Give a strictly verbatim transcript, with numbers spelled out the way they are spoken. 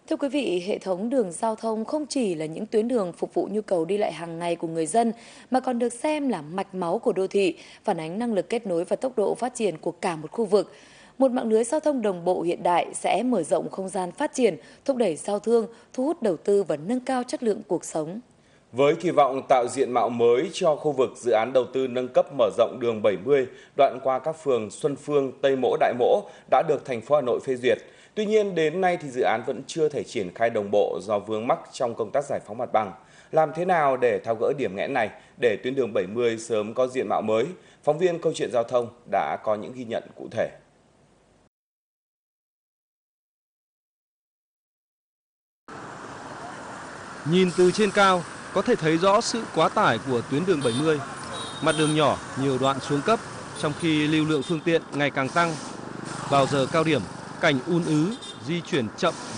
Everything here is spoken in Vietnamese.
Thưa quý vị, hệ thống đường giao thông không chỉ là những tuyến đường phục vụ nhu cầu đi lại hàng ngày của người dân, mà còn được xem là mạch máu của đô thị, phản ánh năng lực kết nối và tốc độ phát triển của cả một khu vực. Một mạng lưới giao thông đồng bộ hiện đại sẽ mở rộng không gian phát triển, thúc đẩy giao thương, thu hút đầu tư và nâng cao chất lượng cuộc sống. Với kỳ vọng tạo diện mạo mới cho khu vực, dự án đầu tư nâng cấp mở rộng đường bảy mươi đoạn qua các phường Xuân Phương, Tây Mỗ, Đại Mỗ đã được thành phố Hà Nội phê duyệt. Tuy nhiên đến nay thì dự án vẫn chưa thể triển khai đồng bộ do vướng mắc trong công tác giải phóng mặt bằng. Làm thế nào để tháo gỡ điểm nghẽn này để tuyến đường bảy mươi sớm có diện mạo mới? Phóng viên Câu chuyện Giao thông đã có những ghi nhận cụ thể. Nhìn từ trên cao, có thể thấy rõ sự quá tải của tuyến đường bảy mươi. Mặt đường nhỏ, nhiều đoạn xuống cấp, trong khi lưu lượng phương tiện ngày càng tăng. Vào giờ cao điểm, cảnh ùn ứ, di chuyển chậm